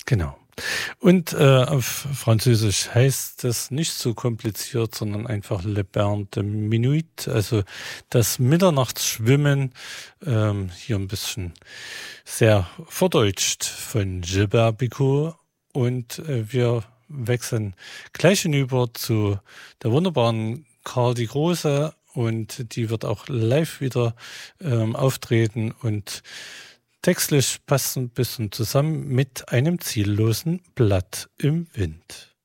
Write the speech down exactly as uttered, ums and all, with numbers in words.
Genau. Und äh, auf Französisch heißt das nicht so kompliziert, sondern einfach Le Bain de Minuit, also das Mitternachtsschwimmen, ähm, hier ein bisschen sehr verdeutscht von Gilbert Bécaud. Und äh, wir wechseln gleich hinüber zu der wunderbaren Karl die Große, und die wird auch live wieder ähm, auftreten, und textlich passt ein bisschen zusammen mit einem ziellosen Blatt im Wind.